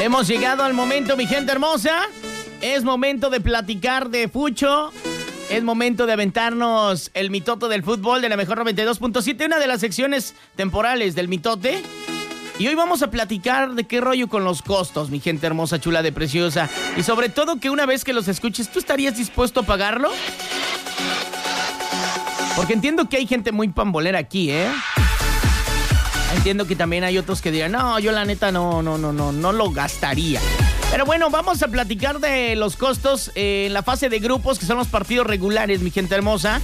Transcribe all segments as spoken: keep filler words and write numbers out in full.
Hemos llegado al momento, mi gente hermosa. Es momento de platicar de fucho. Es momento de aventarnos el mitote del fútbol de la mejor noventa y dos punto siete, una de las secciones temporales del mitote. Y hoy vamos a platicar de qué rollo con los costos, mi gente hermosa, chula de preciosa. Y sobre todo que una vez que los escuches, ¿tú estarías dispuesto a pagarlo? Porque entiendo que hay gente muy pambolera aquí, ¿eh? Entiendo que también hay otros que dirán, no, yo la neta no, no, no, no, no lo gastaría. Pero bueno, vamos a platicar de los costos en la fase de grupos, que son los partidos regulares, mi gente hermosa.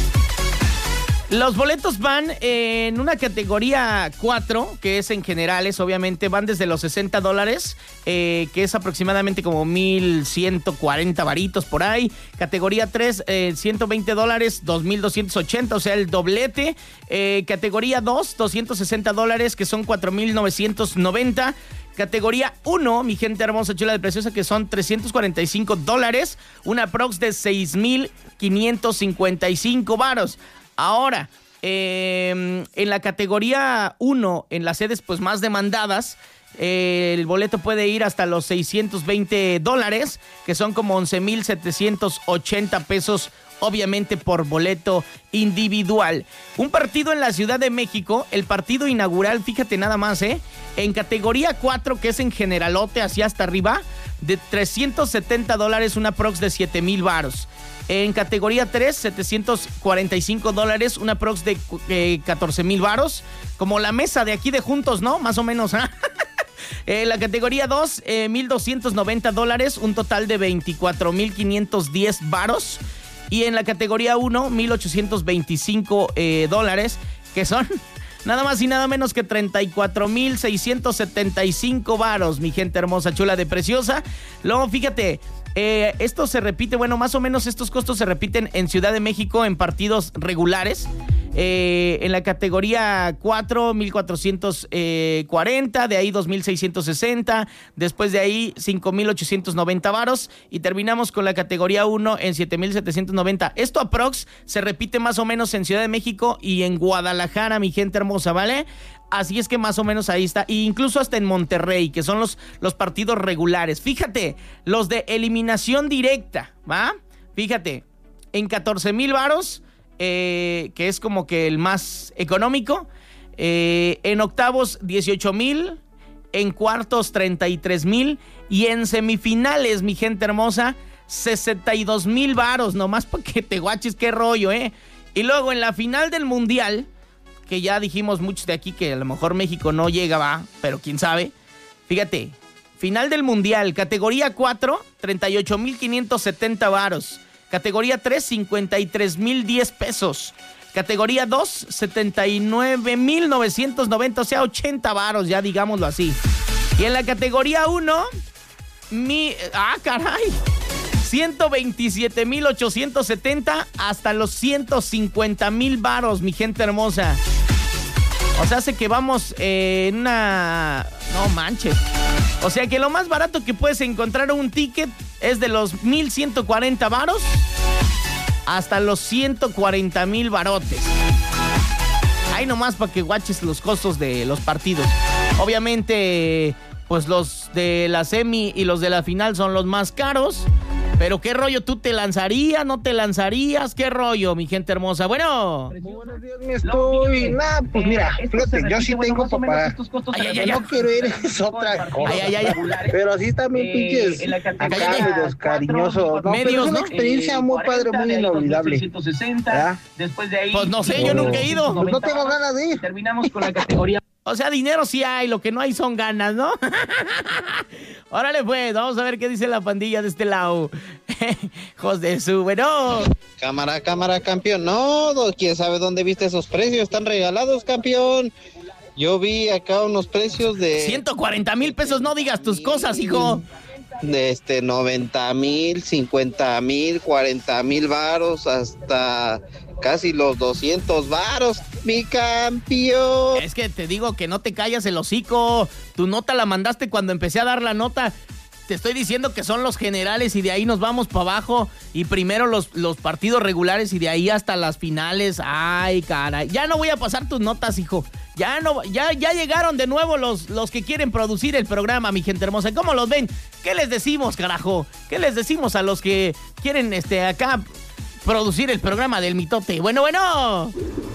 Los boletos van en una categoría cuatro, que es en generales, obviamente, van desde los sesenta dólares, eh, que es aproximadamente como mil ciento cuarenta varitos por ahí. Categoría tres, eh, ciento veinte dólares, dos mil doscientos ochenta, o sea, el doblete. Eh, categoría dos, doscientos sesenta dólares, que son cuatro mil novecientos noventa. Categoría uno, mi gente hermosa, chula de preciosa, que son trescientos cuarenta y cinco dólares, una prox de seis mil quinientos cincuenta y cinco varos. Ahora, eh, en la categoría uno, en las sedes pues más demandadas, eh, el boleto puede ir hasta los seiscientos veinte dólares, que son como once mil setecientos ochenta pesos, obviamente por boleto individual. Un partido en la Ciudad de México, el partido inaugural, fíjate nada más, ¿eh? En categoría cuatro, que es en generalote, hacia hasta arriba, de trescientos setenta dólares, una prox de siete mil varos. En categoría tres, setecientos cuarenta y cinco dólares, una prox de eh, catorce mil varos. Como la mesa de aquí de Juntos, ¿no? Más o menos, ¿eh? En la categoría dos, eh, mil doscientos noventa dólares, un total de veinticuatro mil quinientos diez varos. Y en la categoría uno, mil ochocientos veinticinco eh, dólares, que son nada más y nada menos que treinta y cuatro mil seiscientos setenta y cinco varos, mi gente hermosa, chula de preciosa. Luego, fíjate, eh, esto se repite, bueno, más o menos estos costos se repiten en Ciudad de México en partidos regulares. Eh, en la categoría cuatro, mil cuatrocientos cuarenta, de ahí dos mil seiscientos sesenta, después de ahí cinco mil ochocientos noventa varos y terminamos con la categoría uno en siete mil setecientos noventa. Esto aprox se repite más o menos en Ciudad de México y en Guadalajara, mi gente hermosa, ¿vale? Así es que más o menos ahí está, e incluso hasta en Monterrey, que son los, los partidos regulares. Fíjate, los de eliminación directa, ¿va? Fíjate, en catorce mil varos, Eh, que es como que el más económico, eh, en octavos dieciocho mil, en cuartos treinta y tres mil y en semifinales, mi gente hermosa, sesenta y dos mil varos, nomás para que te guaches qué rollo, eh. Y luego en la final del mundial, que ya dijimos muchos de aquí que a lo mejor México no llega, va, pero quién sabe, fíjate, final del mundial, categoría cuatro, treinta y ocho mil quinientos setenta varos. Categoría tres, cincuenta y tres mil diez pesos. Categoría dos, setenta y nueve mil novecientos noventa, o sea, ochenta varos, ya digámoslo así. Y en la categoría uno, mi, ah, caray, ciento veintisiete mil ochocientos setenta hasta los ciento cincuenta mil varos, mi gente hermosa. O sea, hace que vamos eh, en una... No manches. O sea que lo más barato que puedes encontrar un ticket es de los mil ciento cuarenta varos hasta los ciento cuarenta mil barotes. Ahí nomás para que guaches los costos de los partidos. Obviamente, pues los de la semi y los de la final son los más caros. Pero qué rollo, ¿tú te lanzarías, no te lanzarías? ¿Qué rollo, mi gente hermosa? Bueno. Muy buenos días, mi estoy. Nah, pues mira, fíjate, yo sí tengo para... Ay, ay, ay, no quiero ir, es otra cosa. Ay, ay, ay, ay. Pero así también pinches acá medios cariñosos. No, medios, pero es una ¿no? experiencia muy padre, muy inolvidable. ¿Ya? Después de ahí, Pues no sé, yo nunca he ido. Pues no tengo ganas de ir. Terminamos con la categoría. O sea, dinero sí hay, lo que no hay son ganas, ¿no? Órale pues, vamos a ver qué dice la pandilla de este lado. Hijos de su, bueno. Cámara, cámara, campeón. No, quién sabe dónde viste esos precios, están regalados, campeón. Yo vi acá unos precios de... ciento cuarenta mil pesos, no digas tus cosas, hijo. De este, noventa mil, cincuenta mil, cuarenta mil varos, hasta casi los doscientos varos, mi campeón. Es que te digo que no te callas el hocico. Tu nota la mandaste cuando empecé a dar la nota. te estoy diciendo que son los generales y de ahí nos vamos para abajo y primero los, los partidos regulares y de ahí hasta las finales. Ay, caray. Ya no voy a pasar tus notas, hijo. Ya no, ya, ya llegaron de nuevo los, los que quieren producir el programa, mi gente hermosa. ¿Cómo los ven? ¿Qué les decimos, carajo? ¿Qué les decimos a los que quieren este acá producir el programa del mitote? Bueno, bueno.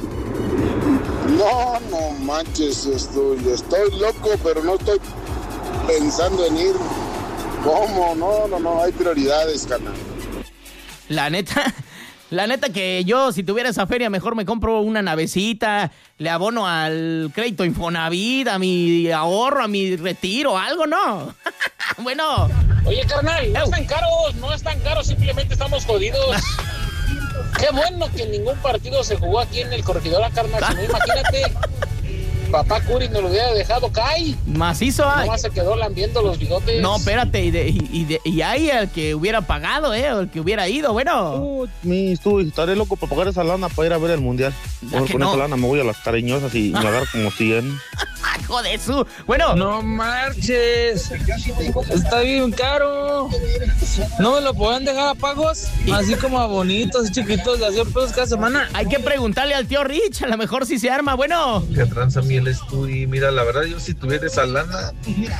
No, no manches, estoy, estoy loco, pero no estoy pensando en ir. ¿Cómo? No, no, no, hay prioridades, carnal. La neta, la neta que yo, si tuviera esa feria, mejor me compro una navecita, le abono al crédito Infonavit, a mi ahorro, a mi retiro, algo, ¿no? Bueno. Oye, carnal, no Ew. están caros, no están caros, simplemente estamos jodidos. Qué bueno que ningún partido se jugó aquí en el Corregidora, carnal. Si no, imagínate, papá Curi nos lo hubiera dejado caer. Macizo hay. Nomás se quedó lambiendo los bigotes. No, espérate, y, de, y, y, de, y hay el que hubiera pagado, ¿eh? O el que hubiera ido, bueno. Uh, mi, tú, estaré loco por pagar esa lana para ir a ver el mundial. Mejor que con no? esa lana me voy a las cariñosas y me agarro como cien. ¡Hijo de su! Bueno. No marches. Está bien caro. ¿No me lo pueden dejar a pagos? Así como a bonitos y chiquitos de a cien pesos cada semana. Hay que preguntarle al tío Rich, a lo mejor si se arma, bueno. Que tranza miel es tú y mira, la verdad yo si tuviera esa lana,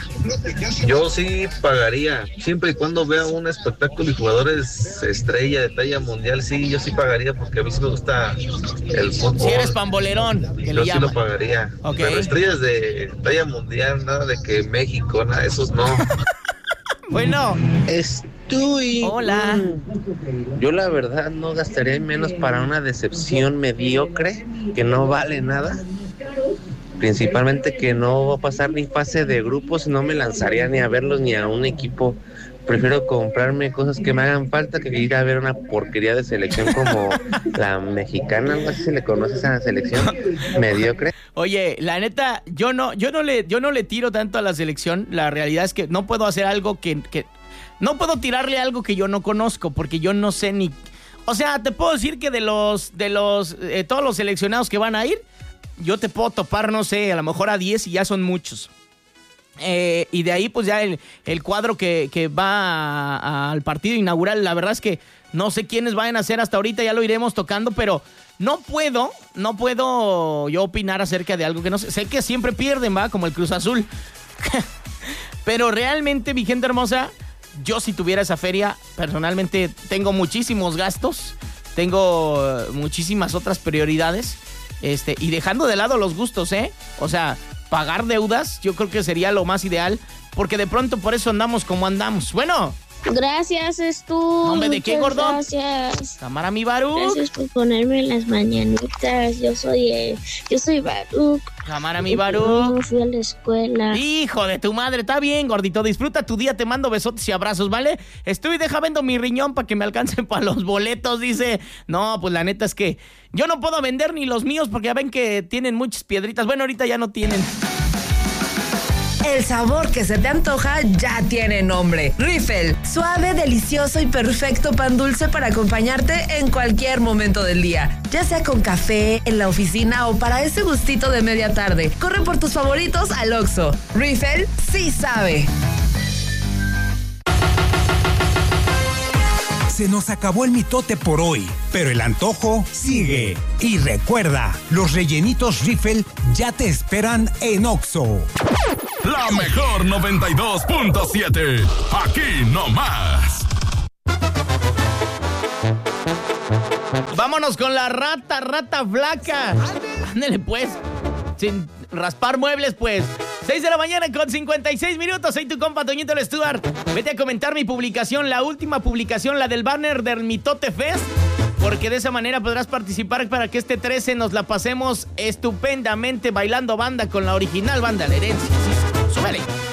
yo sí pagaría, siempre y cuando vea un espectáculo y jugadores estrella de talla mundial, sí, yo sí pagaría porque a mí sí me gusta el fútbol. Si eres pambolerón, que yo le sí llaman. lo pagaría, Okay. pero estrellas de talla mundial, nada de que México, nada, esos no. Bueno. Estoy. Hola. Yo la verdad no gastaría menos para una decepción mediocre que no vale nada. Principalmente que no va a pasar ni fase de grupos, no me lanzaría ni a verlos ni a un equipo. Prefiero comprarme cosas que me hagan falta que ir a ver una porquería de selección como la mexicana, no sé si le conoces a la selección mediocre. Oye, la neta, yo no, yo no le, yo no le tiro tanto a la selección. La realidad es que no puedo hacer algo que, que no puedo tirarle algo que yo no conozco, porque yo no sé ni, o sea, te puedo decir que de los, de los, eh, todos los seleccionados que van a ir, yo te puedo topar, no sé, a lo mejor a diez y ya son muchos. Eh, y de ahí pues ya el, el cuadro que, que va a, a, al partido inaugural, la verdad es que no sé quiénes vayan a ser hasta ahorita, ya lo iremos tocando, pero no puedo, no puedo yo opinar acerca de algo que no sé, sé que siempre pierden, va, como el Cruz Azul, pero realmente, mi gente hermosa, yo si tuviera esa feria, personalmente tengo muchísimos gastos, tengo muchísimas otras prioridades, este, y dejando de lado los gustos, ¿eh? O sea, pagar deudas, yo creo que sería lo más ideal, porque de pronto por eso andamos como andamos. Bueno. Gracias, es tú. ¿Nombre de qué, gordo? Gracias. Cámara, mi Baruch. Gracias por ponerme las mañanitas. Yo soy, eh, yo soy Baruch. Cámara, mi Baruch. No fui a la escuela. Hijo de tu madre, está bien, gordito. Disfruta tu día, te mando besotes y abrazos, ¿vale? Estoy, deja vendo mi riñón para que me alcancen para los boletos, dice. No, pues la neta es que yo no puedo vender ni los míos porque ya ven que tienen muchas piedritas. Bueno, ahorita ya no tienen. El sabor que se te antoja ya tiene nombre. Riffel, suave, delicioso y perfecto pan dulce para acompañarte en cualquier momento del día. Ya sea con café, en la oficina o para ese gustito de media tarde. Corre por tus favoritos al Oxxo. Riffel sí sabe. Se nos acabó el mitote por hoy, pero el antojo sigue. Y recuerda, los rellenitos Riffel ya te esperan en Oxxo. La mejor noventa y dos punto siete. Aquí nomás. Vámonos con la rata, rata flaca. Ándele pues. Sin raspar muebles, pues. seis de la mañana con cincuenta y seis minutos. Soy tu compa Toñito el Stuart. Vete a comentar mi publicación, la última publicación, la del banner del Mitote Fest, porque de esa manera podrás participar para que este trece nos la pasemos estupendamente bailando banda con la original banda La Herencia. Sí, súbele.